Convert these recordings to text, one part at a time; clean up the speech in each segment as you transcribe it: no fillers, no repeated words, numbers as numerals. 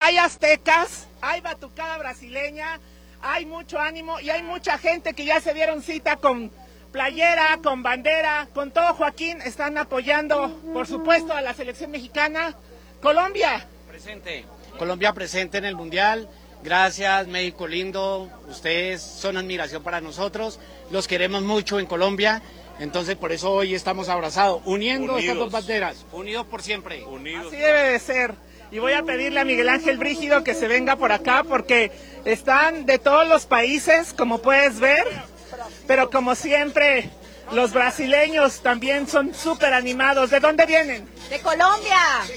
hay aztecas, hay batucada brasileña, hay mucho ánimo y hay mucha gente que ya se dieron cita con playera, con bandera, con todo. Joaquín, están apoyando, por supuesto, a la selección mexicana. Colombia. Presente. Colombia presente en el Mundial. Gracias, México lindo. Ustedes son admiración para nosotros. Los queremos mucho en Colombia. Entonces, por eso hoy estamos abrazados, uniendo estas dos banderas. Unidos por siempre. Unidos. Así debe de ser. Y voy a pedirle a Miguel Ángel Brígido que se venga por acá porque están de todos los países, como puedes ver, pero como siempre, los brasileños también son súper animados. ¿De dónde vienen? De Colombia.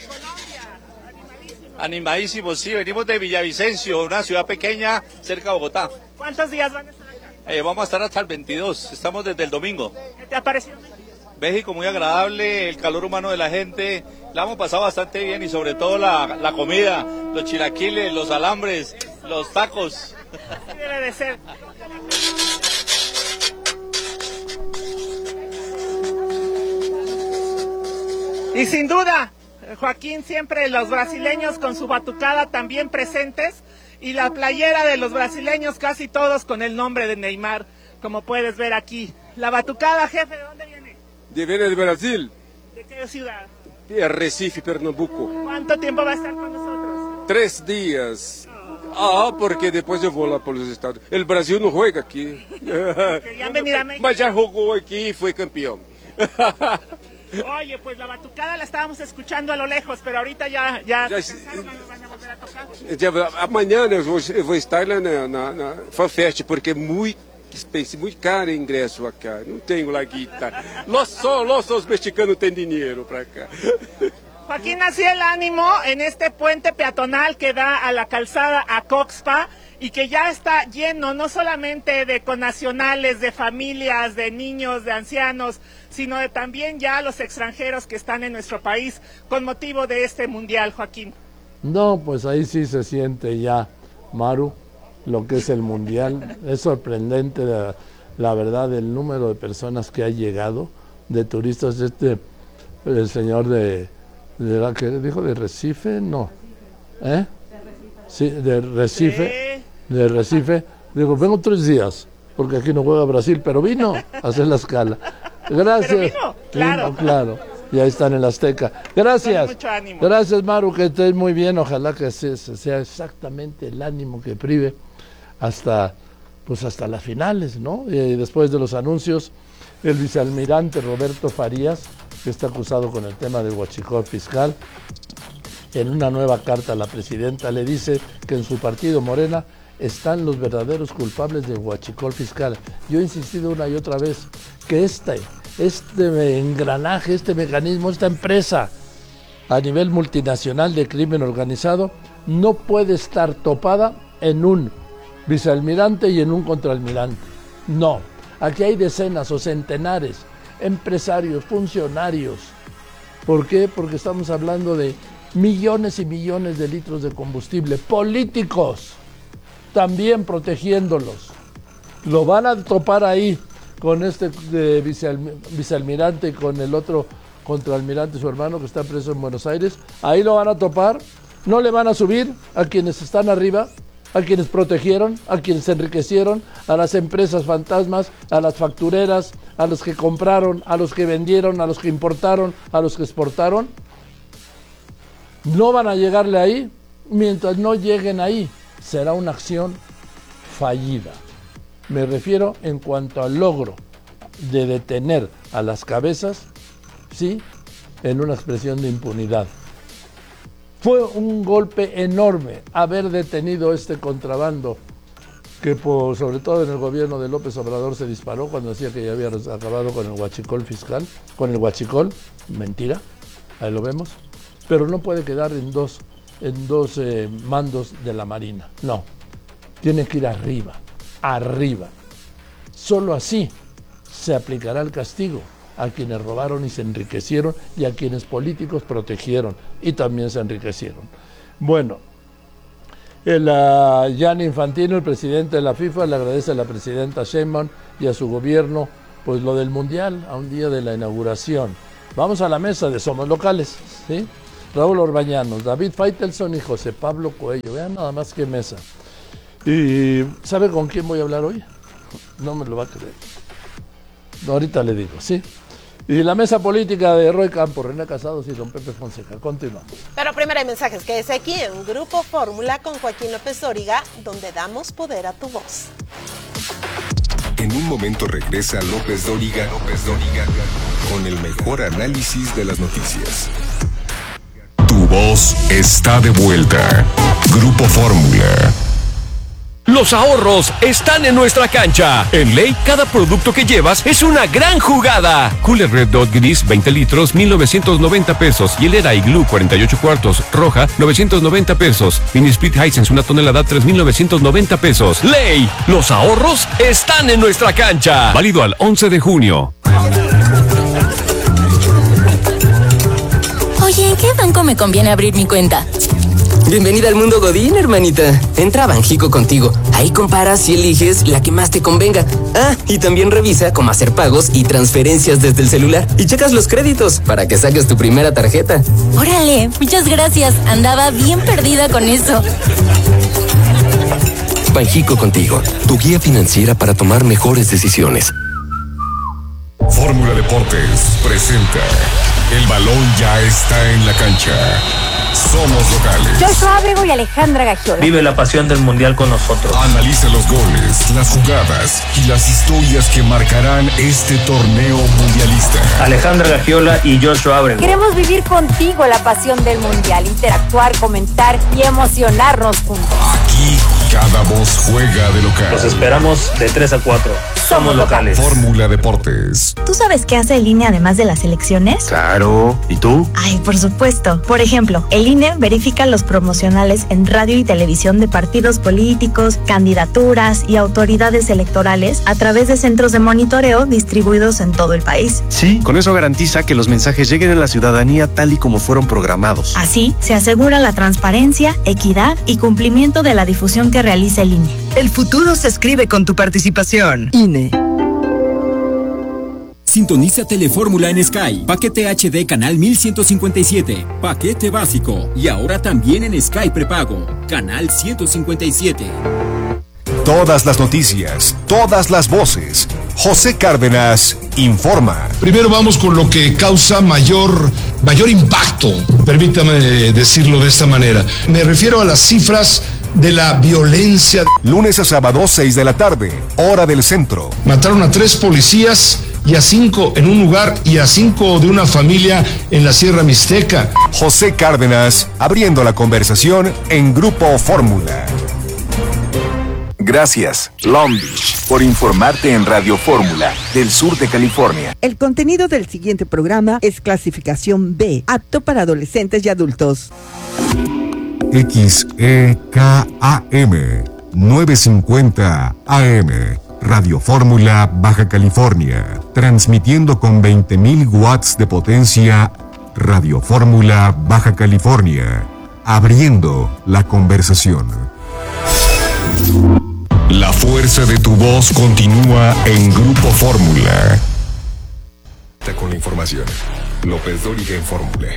Animadísimos, sí, venimos de Villavicencio, una ciudad pequeña cerca de Bogotá. ¿Cuántos días van a estar acá? Vamos a estar hasta el 22, estamos desde el domingo. ¿Qué te ha parecido? México muy agradable, el calor humano de la gente, la hemos pasado bastante bien y sobre todo la comida, los chilaquiles, los alambres, los tacos. Así debe de ser. Y sin duda, Joaquín, siempre los brasileños con su batucada también presentes y la playera de los brasileños casi todos con el nombre de Neymar, como puedes ver aquí. La batucada, jefe, ¿de dónde viene? Viene de Brasil. ¿De qué ciudad? De Recife, Pernambuco. ¿Cuánto tiempo va a estar con nosotros? 3 días. Porque depois eu vou lá para os Estados Unidos. El Brasil não joga aqui. Mas já jogou aqui y fue campeón. Oye, pues la batucada la estábamos escuchando a lo lejos, pero ahorita ya van a volver a tocar. Amanhã eu vou estar lá na FanFest, porque é muito caro o ingresso acá. Não tenho lá guita. Só os mexicanos têm dinheiro para cá. Joaquín, así el ánimo en este puente peatonal que da a la calzada Acoxpa y que ya está lleno no solamente de connacionales, de familias, de niños, de ancianos, sino de también ya los extranjeros que están en nuestro país con motivo de este mundial, Joaquín. No, pues ahí sí se siente ya, Maru, lo que es el mundial. Es sorprendente la verdad el número de personas que ha llegado, de turistas. El señor de la que dijo de Recife, no, sí, de Recife, digo, vengo 3 días, porque aquí no juega Brasil, pero vino a hacer la escala. Gracias. ¿Pero vino? Claro. Vino, claro. Ya está en el Azteca. Gracias. Mucho ánimo. Gracias, Maru, que estés muy bien. Ojalá que sea exactamente el ánimo que prive hasta las finales, ¿no? Y después de los anuncios, el vicealmirante Roberto Farías, que está acusado con el tema del huachicol fiscal, en una nueva carta a la presidenta le dice que en su partido Morena están los verdaderos culpables del huachicol fiscal. Yo he insistido una y otra vez que este engranaje, este mecanismo, esta empresa a nivel multinacional de crimen organizado no puede estar topada en un vicealmirante y en un contraalmirante. No, aquí hay decenas o centenares, empresarios, funcionarios. ¿Por qué? Porque estamos hablando de millones y millones de litros de combustible, políticos también protegiéndolos. Lo van a topar ahí con este vicealmirante y con el otro contraalmirante, su hermano, que está preso en Buenos Aires. Ahí lo van a topar, no le van a subir a quienes están arriba, a quienes protegieron, a quienes se enriquecieron, a las empresas fantasmas, a las factureras, a los que compraron, a los que vendieron, a los que importaron, a los que exportaron. No van a llegarle ahí. Mientras no lleguen ahí, será una acción fallida. Me refiero en cuanto al logro de detener a las cabezas, sí, en una expresión de impunidad. Fue un golpe enorme haber detenido este contrabando que sobre todo en el gobierno de López Obrador se disparó cuando decía que ya había acabado con el huachicol fiscal, con el huachicol, mentira, ahí lo vemos, pero no puede quedar en dos mandos de la Marina, no, tiene que ir arriba, solo así se aplicará el castigo a quienes robaron y se enriquecieron y a quienes políticos protegieron y también se enriquecieron. Bueno, Gianni Infantino, el presidente de la FIFA, le agradece a la presidenta Sheinbaum y a su gobierno pues lo del Mundial a un día de la inauguración. Vamos a la mesa de Somos Locales, ¿sí? Raúl Orbañanos, David Faitelson y José Pablo Coello. Vean nada más que mesa. ¿Y sabe con quién voy a hablar hoy? No me lo va a creer. No, ahorita le digo, sí. Y la mesa política de Roy Campos, René Casados y don Pepe Fonseca. Continuamos. Pero primero hay mensajes. Quédese aquí en Grupo Fórmula con Joaquín López Dóriga, donde damos poder a tu voz. En un momento regresa López Dóriga con el mejor análisis de las noticias. Tu voz está de vuelta. Grupo Fórmula. Los ahorros están en nuestra cancha. En Ley, cada producto que llevas es una gran jugada. Cooler Red Dot Gris 20 litros, 1,990 pesos. Hielera Igloo 48 cuartos, roja, 990 pesos. Mini Split Hisense 1 tonelada, 3,990 pesos. Ley, los ahorros están en nuestra cancha. Válido al 11 de junio. Oye, ¿en qué banco me conviene abrir mi cuenta? Bienvenida al mundo Godín, hermanita. Entra a Banjico contigo. Ahí comparas y eliges la que más te convenga. Ah, y también revisa cómo hacer pagos y transferencias desde el celular. Y checas los créditos para que saques tu primera tarjeta. Órale, muchas gracias. Andaba bien perdida con eso. Banjico contigo, tu guía financiera para tomar mejores decisiones. Fórmula Deportes presenta: el balón ya está en la cancha. Somos locales. Joshua Ábrego y Alejandra Gagiola. Vive la pasión del mundial con nosotros. Analiza los goles, las jugadas y las historias que marcarán este torneo mundialista. Alejandra Gagiola y Joshua Ábrego. Queremos vivir contigo la pasión del mundial, interactuar, comentar y emocionarnos juntos. Aquí cada voz juega de local. Los esperamos de 3 a 4. Somos locales. Fórmula Deportes. ¿Tú sabes qué hace el INE además de las elecciones? Claro. ¿Y tú? Ay, por supuesto. Por ejemplo, el INE verifica los promocionales en radio y televisión de partidos políticos, candidaturas y autoridades electorales a través de centros de monitoreo distribuidos en todo el país. Sí, con eso garantiza que los mensajes lleguen a la ciudadanía tal y como fueron programados. Así, se asegura la transparencia, equidad y cumplimiento de la difusión que realiza el INE. El futuro se escribe con tu participación. INE. Sintoniza Telefórmula en Sky. Paquete HD Canal 1157. Paquete básico. Y ahora también en Sky Prepago. Canal 157. Todas las noticias, todas las voces. José Cárdenas informa. Primero vamos con lo que causa mayor impacto. Permítame decirlo de esta manera. Me refiero a las cifras de la violencia. Lunes a sábado, 6 de la tarde, hora del centro. Mataron a 3 policías y a 5 en un lugar y a 5 de una familia en la Sierra Mixteca. José Cárdenas abriendo la conversación en Grupo Fórmula. Gracias, Long Beach, por informarte en Radio Fórmula del sur de California. El contenido del siguiente programa es clasificación B, apto para adolescentes y adultos. XEKAM 950 AM, Radio Fórmula, Baja California, transmitiendo con 20.000 watts de potencia. Radio Fórmula, Baja California, abriendo la conversación. La fuerza de tu voz continúa en Grupo Fórmula. Con la información, López Dóriga en Fórmula.